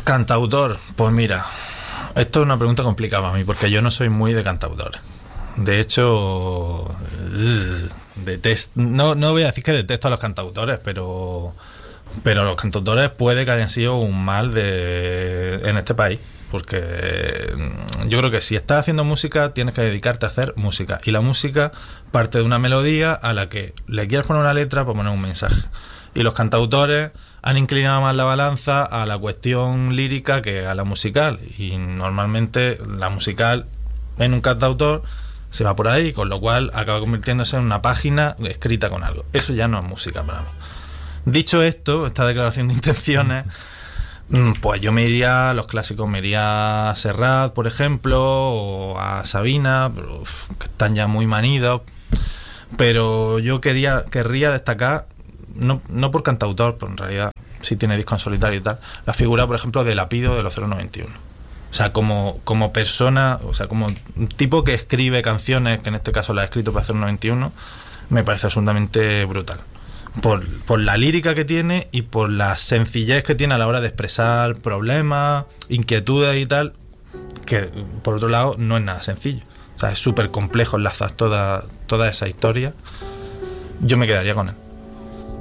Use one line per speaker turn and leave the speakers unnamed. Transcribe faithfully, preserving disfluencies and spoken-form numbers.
Cantautor, pues mira, esto es una pregunta complicada para mí, porque yo no soy muy de cantautores. De hecho, detesto, no, no voy a decir que detesto a los cantautores, pero, pero los cantautores puede que hayan sido un mal de, en este país. Porque yo creo que si estás haciendo música tienes que dedicarte a hacer música, y la música parte de una melodía a la que le quieres poner una letra para poner un mensaje, y los cantautores han inclinado más la balanza a la cuestión lírica que a la musical, y normalmente la musical en un cantautor se va por ahí, con lo cual acaba convirtiéndose en una página escrita con algo. Eso ya no es música para mí. Dicho esto, esta declaración de intenciones, pues yo me iría a los clásicos, me iría a Serrat, por ejemplo, o a Sabina, pero, uf, que están ya muy manidos. Pero yo quería, querría destacar, no, no por cantautor, pero en realidad sí tiene disco en solitario y tal, la figura, por ejemplo, de Lapido de los cero noventa y uno. O sea, como, como persona, o sea, como un tipo que escribe canciones, que en este caso las ha escrito para cero noventa y uno, me parece absolutamente brutal. Por, por la lírica que tiene y por la sencillez que tiene a la hora de expresar problemas, inquietudes y tal, que por otro lado no es nada sencillo. O sea, es súper complejo enlazar toda, toda esa historia. Yo me quedaría con él.